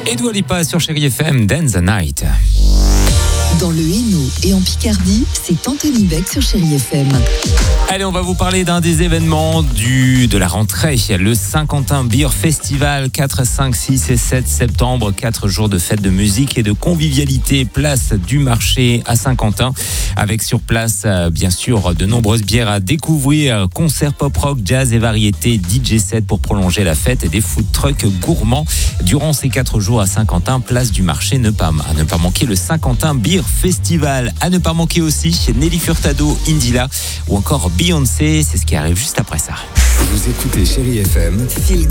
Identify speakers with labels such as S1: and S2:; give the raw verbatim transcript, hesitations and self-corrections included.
S1: Et Dua Lipa sur Chérie F M, Dance the Night.
S2: Dans le Hainaut et en Picardie, c'est Anthony Beck sur Chérie F M.
S1: Allez, on va vous parler d'un des événements du, de la rentrée, le Saint-Quentin Beer Festival, quatre, cinq, six et sept septembre. quatre jours de fête de musique et de convivialité, place du marché à Saint-Quentin. Avec sur place, bien sûr, de nombreuses bières à découvrir, concerts pop-rock, jazz et variétés, D J set pour prolonger la fête et des food trucks gourmands. Durant ces quatre jours à Saint-Quentin, place du marché, ne pas, à ne pas manquer le Saint-Quentin Beer Festival. À ne pas manquer aussi Nelly Furtado, Indila ou encore Beyoncé. C'est ce qui arrive juste après ça.
S3: Vous écoutez Chérie F M.
S2: Feel good.